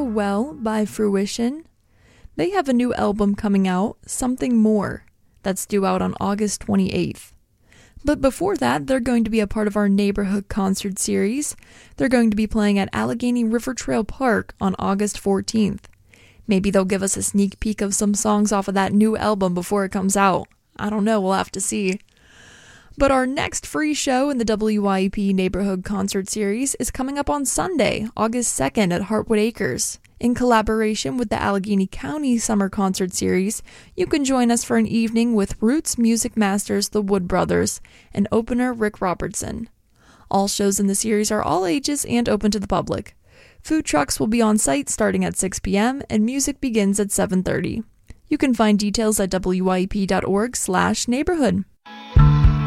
Well by Fruition. They have a new album coming out, Something More, that's due out on August 28th. But before that, they're going to be a part of our neighborhood concert series. They're going to be playing at Allegheny River Trail Park on August 14th. Maybe they'll give us a sneak peek of some songs off of that new album before it comes out. I don't know, we'll have to see. But our next free show in the WYEP Neighborhood Concert Series is coming up on Sunday, August 2nd at Heartwood Acres. In collaboration with the Allegheny County Summer Concert Series, you can join us for an evening with Roots Music Masters The Wood Brothers and opener Rick Robertson. All shows in the series are all ages and open to the public. Food trucks will be on site starting at 6 p.m. and music begins at 7:30. You can find details at wyep.org/neighborhood.